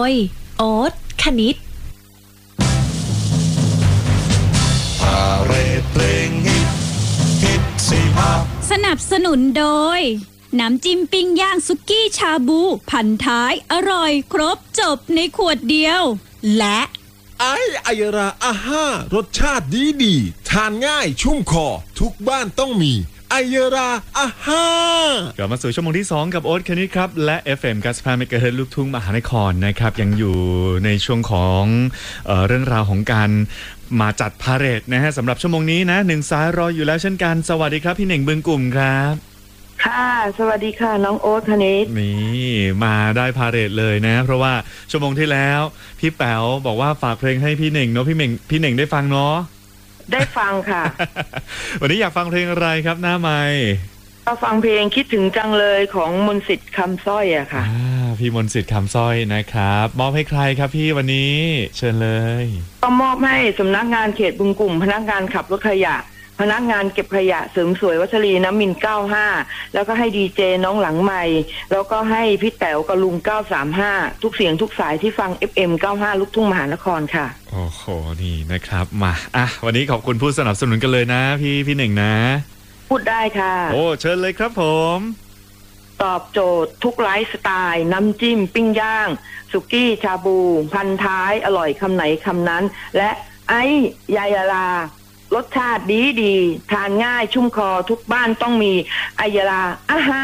ยโอ๊ตคณิตพาเรดเพลงฮิตสิบห้าสนับสนุนโดยน้ำจิ้มปิ้งย่างสุกี้ชาบูพันท้ายอร่อยครบจบในขวดเดียวและไอยราอาห้ารสชาติดีทานง่ายชุ่มคอทุกบ้านต้องมีไอยราอาห้ากลับมาสู่ชั่วโมงที่2กับโอ๊ตคณิตครับและ FM 95 MHz ลูกทุ่งมหานครนะครับยังอยู่ในช่วงของเรื่องราวของการมาจัดพาเหรดนะฮะสำหรับชั่วโมงนี้นะ1สายรออยู่แล้วเช่นกันสวัสดีครับพี่เหน่งบึงกลุ่มครับค่ะสวัสดีค่ะน้องโอ๊ตคณิตนี่มาได้พาเหรดเลยนะเพราะว่าชั่วโมงที่แล้วพี่แป๋วบอกว่าฝากเพลงให้พี่เหน่งเนาะพี่เหน่งได้ฟังเนาะได้ฟังค่ะวันนี้อยากฟังเพลงอะไรครับหน้าไมค์ก็ฟังเพลงคิดถึงจังเลยของมนต์สิทธิ์คำสร้อยอะค่ะพี่มนต์สิทธิ์คำสร้อยนะครับมอบให้ใครครับพี่วันนี้เชิญเลยก็มอบให้สำนักงานเขตบึงกลุ่มพนักงานขับรถขยะพนักงานเก็บขยะเสริมสวยวัชรีน้ำมิน95แล้วก็ให้ดีเจน้องหลังใหม่แล้วก็ให้พี่แต๋วกับลุง935ทุกเสียงทุกสายที่ฟัง FM 95ลูกทุ่งมหานครค่ะโอ้โหนี่นะครับมาวันนี้ขอบคุณผู้สนับสนุนกันเลยนะพี่เหน่งนะพูดได้ค่ะโอ้เชิญเลยครับผมตอบโจทย์ทุกไลฟ์สไตล์น้ำจิ้มปิ้งย่างสุกี้ชาบูพันท้ายอร่อยคำไหนคำนั้นและไอ้ยายารสชาติดีทานง่ายชุ่มคอทุกบ้านต้องมีไอยาลาอาฮา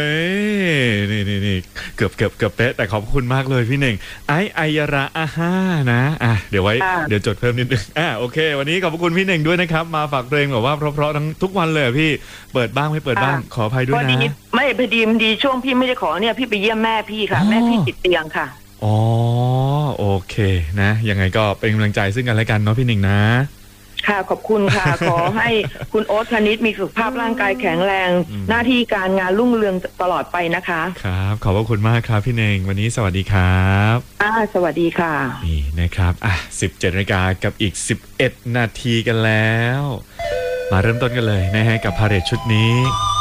นี่เกือบเป๊ะแต่ขอบคุณมากเลยพี่เหน่งไอยาลาอาฮานะเดี๋ยวจดเพิ่มนิดนึงโอเควันนี้ขอบคุณพี่เหน่งด้วยนะครับมาฝากเพลงแบบว่าเพราะๆทั้งทุกวันเลยพี่เปิดบ้างไม่เปิดบ้างขออภัยด้วยนะไม่พอดีช่วงพี่ไม่ได้ขอเนี่ยพี่ไปเยี่ยมแม่พี่ค่ะแม่พี่ติดเตียงค่ะอ๋อโอเคนะยังไงก็เป็นกำลังใจซึ่งกันและกันเนาะพี่เหน่งนะค่ะขอบคุณค่ะ ขอให้คุณโอ๊ตคณิตมีสุขภาพร่างกายแข็งแรงหน้าที่การงานรุ่งเรืองตลอดไปนะคะครับขอบพระคุณมากครับพี่เน่งวันนี้สวัสดีครับสวัสดีค่ะนี่นะครับ17 นาฬิกากับอีก11 นาทีกันแล้วมาเริ่มต้นกันเลยนะฮะกับพาเหรดชุดนี้